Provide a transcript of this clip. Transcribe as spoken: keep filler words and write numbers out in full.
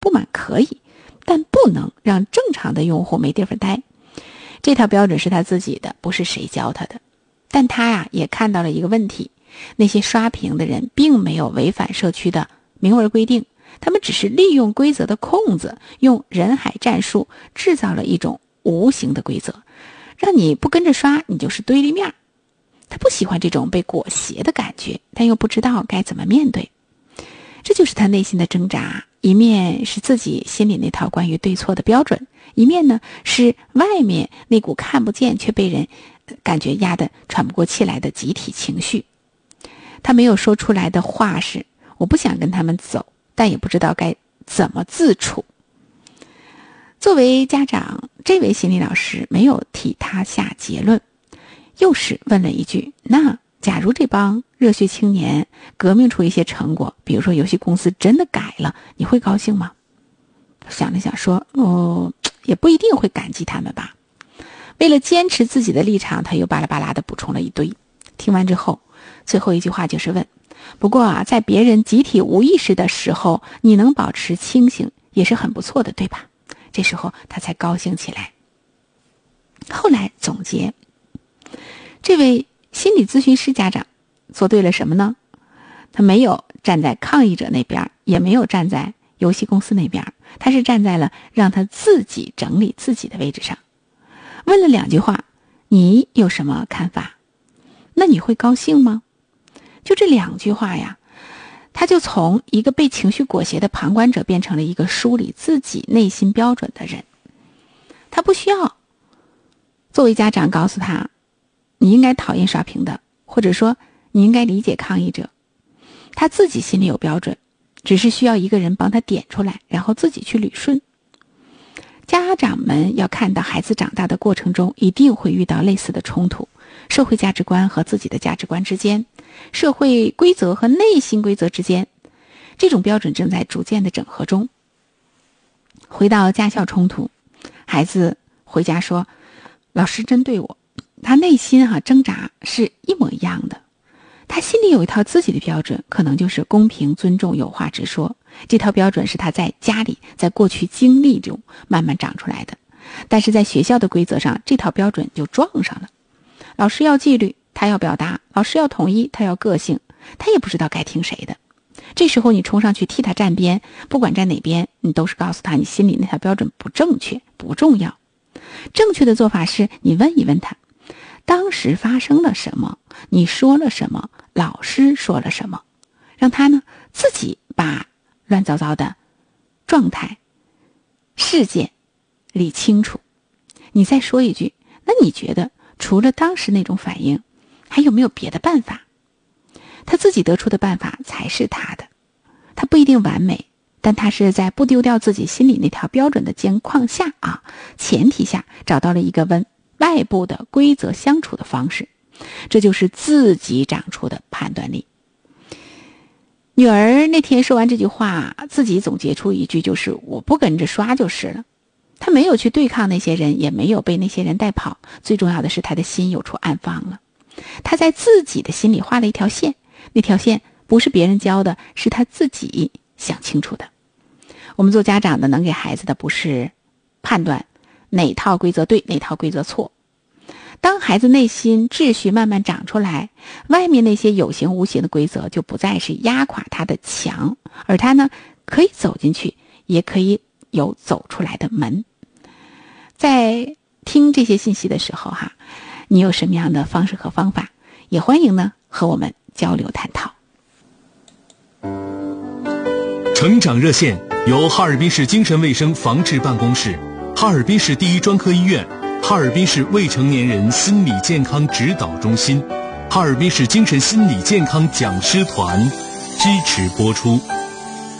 不满可以，但不能让正常的用户没地方待。这套标准是他自己的，不是谁教他的。但他呀、啊、也看到了一个问题，那些刷屏的人并没有违反社区的明文规定，他们只是利用规则的空子，用人海战术制造了一种无形的规则，让你不跟着刷，你就是对立面。他不喜欢这种被裹挟的感觉，但又不知道该怎么面对。这就是他内心的挣扎，一面是自己心里那套关于对错的标准，一面呢是外面那股看不见却被人感觉压得喘不过气来的集体情绪。他没有说出来的话是，我不想跟他们走，但也不知道该怎么自处。作为家长，这位心理老师没有替他下结论，又是问了一句，那假如这帮热血青年革命出一些成果，比如说游戏公司真的改了，你会高兴吗？想了想说，哦，也不一定会感激他们吧。为了坚持自己的立场，他又巴拉巴拉的补充了一堆。听完之后，最后一句话就是问，不过啊，在别人集体无意识的时候，你能保持清醒也是很不错的，对吧？这时候他才高兴起来。后来总结，这位心理咨询师家长做对了什么呢？他没有站在抗议者那边，也没有站在游戏公司那边，他是站在了让他自己整理自己的位置上。问了两句话，你有什么看法？那你会高兴吗？就这两句话呀，他就从一个被情绪裹挟的旁观者变成了一个梳理自己内心标准的人。他不需要作为家长告诉他，你应该讨厌刷屏的，或者说你应该理解抗议者。他自己心里有标准，只是需要一个人帮他点出来，然后自己去捋顺。家长们要看到孩子长大的过程中一定会遇到类似的冲突，社会价值观和自己的价值观之间，社会规则和内心规则之间，这种标准正在逐渐的整合中。回到家校冲突，孩子回家说，老师针对我，他内心哈、啊、挣扎是一模一样的。他心里有一套自己的标准，可能就是公平、尊重、有话直说。这套标准是他在家里，在过去经历中慢慢长出来的。但是在学校的规则上，这套标准就撞上了。老师要纪律，他要表达；老师要统一，他要个性。他也不知道该听谁的。这时候你冲上去替他站边，不管站哪边，你都是告诉他你心里那套标准不正确，不重要。正确的做法是你问一问他，当时发生了什么，你说了什么，老师说了什么，让他呢自己把乱糟糟的状态事件理清楚。你再说一句，那你觉得除了当时那种反应，还有没有别的办法？他自己得出的办法才是他的，他不一定完美，但他是在不丢掉自己心里那条标准的情况下啊，前提下找到了一个跟外部的规则相处的方式，这就是自己长出的判断力。女儿那天说完这句话，自己总结出一句，就是我不跟着刷就是了。她没有去对抗那些人，也没有被那些人带跑，最重要的是她的心有处安放了。她在自己的心里画了一条线，那条线不是别人教的，是她自己想清楚的。我们做家长的能给孩子的不是判断哪套规则对，哪套规则错。当孩子内心秩序慢慢长出来，外面那些有形无形的规则就不再是压垮他的墙，而他呢可以走进去，也可以有走出来的门。在听这些信息的时候哈，你有什么样的方式和方法，也欢迎呢和我们交流探讨。 成长热线由哈尔滨市精神卫生防治办公室、哈尔滨市第一专科医院、哈尔滨市未成年人心理健康指导中心、哈尔滨市精神心理健康讲师团支持播出。